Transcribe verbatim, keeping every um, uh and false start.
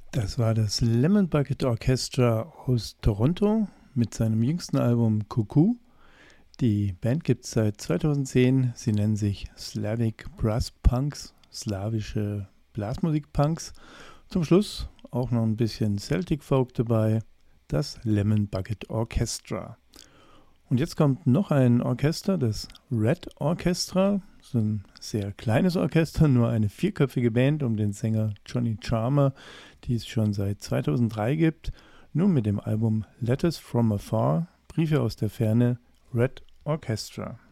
Das war das Lemon Bucket Orchestra aus Toronto mit seinem jüngsten Album Cuckoo. Die Band gibt es seit zweitausendzehn. Sie nennen sich Slavic Brass Punks, slawische Blasmusik-Punks. Zum Schluss auch noch ein bisschen Celtic Folk dabei, das Lemon Bucket Orchestra. Und jetzt kommt noch ein Orchester, das Red Orchestra. So ein sehr kleines Orchester, nur eine vierköpfige Band um den Sänger Johnny Charmer, die es schon seit zweitausenddrei gibt. Nun mit dem Album Letters from Afar, Briefe aus der Ferne, Red Orchestra.